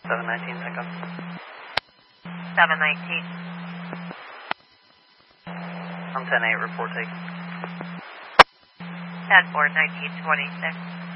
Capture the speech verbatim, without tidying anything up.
seven nineteen, pick up. seven nineteen. I'm ten eight, report taken. ten four, nineteen twenty-six.